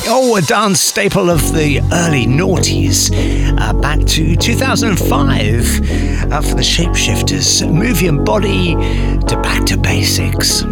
Oh, a dance staple of the early noughties, back to 2005 for the Shapeshifters. Move your body to back to basics.